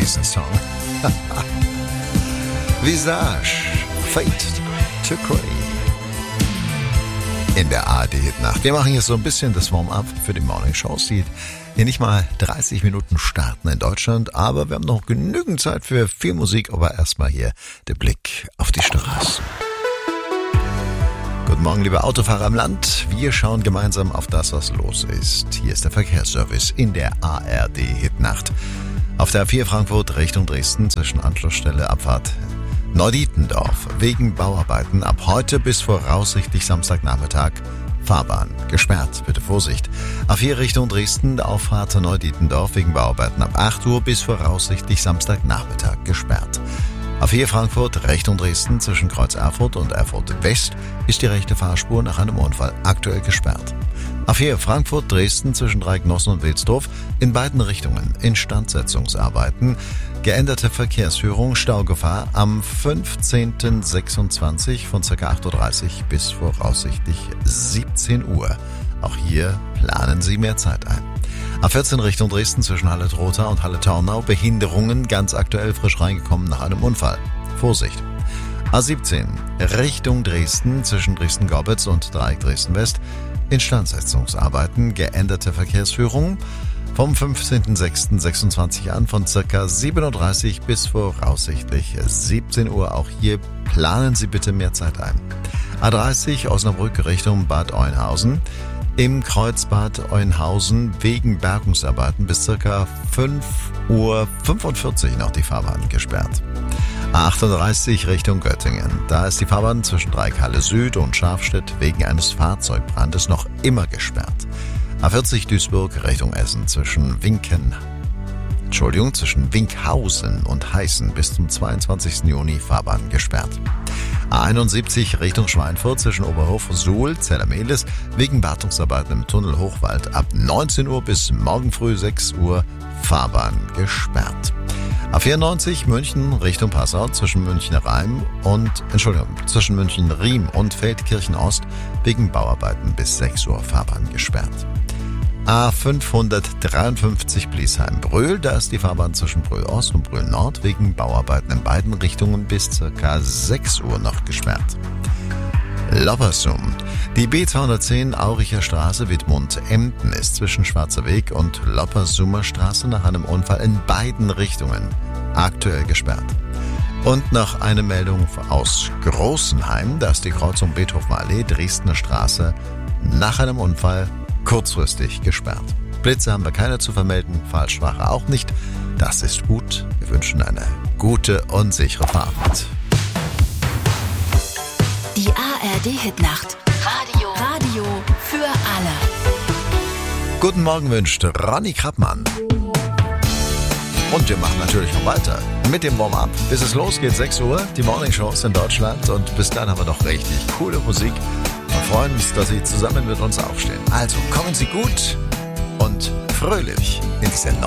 diesen Song. Visage, Fade to Grey. In der ARD-Hitnacht. Wir machen jetzt so ein bisschen das Warm-up für die Morning-Shows, die hier nicht mal 30 Minuten starten in Deutschland, aber wir haben noch genügend Zeit für viel Musik, aber erstmal hier der Blick auf die Straße. Guten Morgen, liebe Autofahrer im Land. Wir schauen gemeinsam auf das, was los ist. Hier ist der Verkehrsservice in der ARD-Hitnacht. Auf der A4 Frankfurt Richtung Dresden zwischen Anschlussstelle Abfahrt Neudietendorf wegen Bauarbeiten ab heute bis voraussichtlich Samstagnachmittag Fahrbahn gesperrt. Bitte Vorsicht. A4 Richtung Dresden, Auffahrt Neudietendorf wegen Bauarbeiten ab 8 Uhr bis voraussichtlich Samstagnachmittag gesperrt. A4 Frankfurt Richtung Dresden zwischen Kreuz Erfurt und Erfurt West ist die rechte Fahrspur nach einem Unfall aktuell gesperrt. A4 Frankfurt Dresden zwischen Dreiecknossen und Wilsdorf in beiden Richtungen Instandsetzungsarbeiten. Geänderte Verkehrsführung, Staugefahr am 15.26 von ca. 8.30 Uhr bis voraussichtlich 17 Uhr. Auch hier planen Sie mehr Zeit ein. A14 Richtung Dresden zwischen Halle-Trotha und Halle-Taunau. Behinderungen ganz aktuell frisch reingekommen nach einem Unfall. Vorsicht! A17 Richtung Dresden zwischen Dresden-Gorbitz und Dreieck Dresden-West. Instandsetzungsarbeiten, geänderte Verkehrsführung. Vom 15.06.26 an von ca. 7.30 Uhr bis voraussichtlich 17 Uhr. Auch hier planen Sie bitte mehr Zeit ein. A30 Osnabrück Richtung Bad Oeynhausen. Im Kreuzbad Oeynhausen wegen Bergungsarbeiten bis ca. 5.45 Uhr noch die Fahrbahn gesperrt. A38 Richtung Göttingen. Da ist die Fahrbahn zwischen Dreieckhalle Süd und Scharfstedt wegen eines Fahrzeugbrandes noch immer gesperrt. A40 Duisburg Richtung Essen zwischen Winkhausen und Heißen bis zum 22. Juni Fahrbahn gesperrt. A71 Richtung Schweinfurt zwischen Oberhof, Suhl, Zellermehlis wegen Wartungsarbeiten im Tunnel Hochwald ab 19 Uhr bis morgen früh 6 Uhr Fahrbahn gesperrt. A94 München Richtung Passau zwischen München-Riem und Feldkirchen Ost wegen Bauarbeiten bis 6 Uhr Fahrbahn gesperrt. A553 Bliesheim-Bröl, da ist die Fahrbahn zwischen Bröl Ost und Bröl Nord wegen Bauarbeiten in beiden Richtungen bis ca. 6 Uhr noch gesperrt. Loppersum. Die B210 Auricher Straße Wittmund-Emden ist zwischen Schwarzer Weg und Loppersumer Straße nach einem Unfall in beiden Richtungen aktuell gesperrt. Und noch eine Meldung aus Großenheim, da ist die Kreuzung Beethoven Allee, Dresdner Straße nach einem Unfall kurzfristig gesperrt. Blitze haben wir keine zu vermelden, Fahrtsprache auch nicht. Das ist gut. Wir wünschen eine gute und sichere Fahrt. Die ARD-Hitnacht. Radio für alle. Guten Morgen wünscht Ronny Krappmann. Und wir machen natürlich noch weiter mit dem Warm-up. Bis es losgeht, 6 Uhr, die Morning-Shows in Deutschland. Und bis dann haben wir noch richtig coole Musik. Wir freuen uns, dass Sie zusammen mit uns aufstehen. Also kommen Sie gut und fröhlich in diese